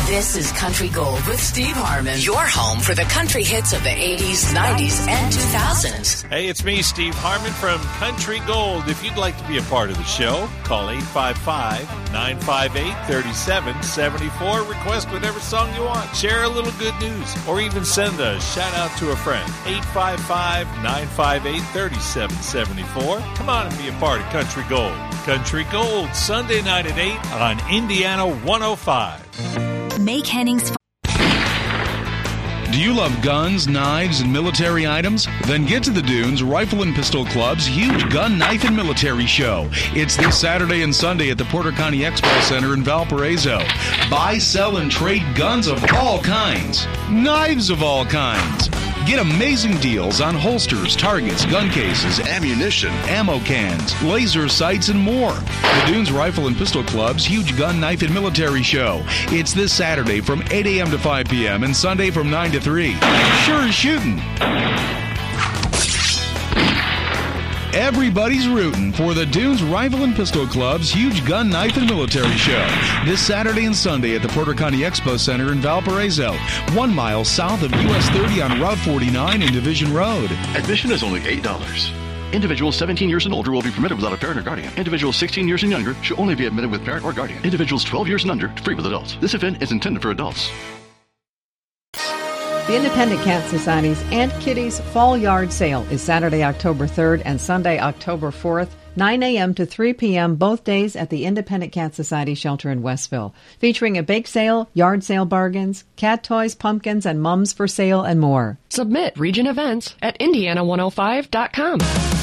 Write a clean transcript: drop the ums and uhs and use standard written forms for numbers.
This is Country Gold with Steve Harmon, your home for the country hits of the 80s, 90s, and 2000s. Hey, it's me, Steve Harmon from Country Gold. If you'd like to be a part of the show, call 855-958-3774. Request whatever song you want. Share a little good news, or even send a shout-out to a friend. 855-958-3774. Come on and be a part of Country Gold. Country Gold, Sunday night at 8 on Indiana 105. Make Hennings. Do you love guns, knives, and military items? Then get to the Dunes Rifle and Pistol Club's huge gun, knife, and military show. It's this Saturday and Sunday at the Porter County Expo Center in Valparaiso. Buy, sell, and trade guns of all kinds, knives of all kinds. Get amazing deals on holsters, targets, gun cases, ammunition, ammo cans, laser sights, and more. The Dunes Rifle and Pistol Club's huge gun, knife, and military show. It's this Saturday from 8 a.m. to 5 p.m. and Sunday from 9 to 3. Sure as shooting. Everybody's rooting for the Dunes Rifle and Pistol Club's huge gun, knife, and military show. This Saturday and Sunday at the Porter County Expo Center in Valparaiso, 1 mile south of US 30 on Route 49 and Division Road. Admission is only $8. Individuals 17 years and older will be permitted without a parent or guardian. Individuals 16 years and younger should only be admitted with parent or guardian. Individuals 12 years and under, free with adults. This event is intended for adults. The Independent Cat Society's Aunt Kitty's Fall Yard Sale is Saturday, October 3rd and Sunday, October 4th, 9 a.m. to 3 p.m. both days at the Independent Cat Society shelter in Westville, featuring a bake sale, yard sale bargains, cat toys, pumpkins, and mums for sale and more. Submit Region Events at Indiana105.com.